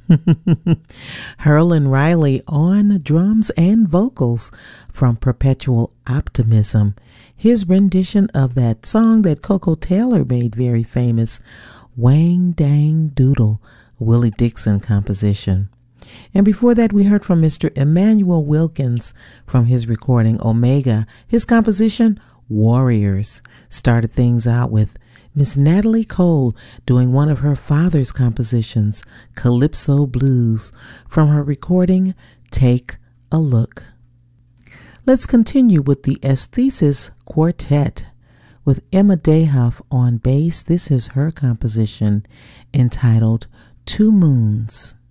Herlin Riley on drums and vocals from Perpetual Optimism. His rendition of that song that Coco Taylor made very famous, Wang Dang Doodle, Willie Dixon composition. And before that, we heard from Mr. Emmanuel Wilkins from his recording Omega. His composition, Warriors. Started things out with Miss Natalie Cole doing one of her father's compositions, Calypso Blues, from her recording, Take a Look. Let's continue with the Aesthesis Quartet with Emma Dayhuff on bass. This is her composition entitled Two Moons.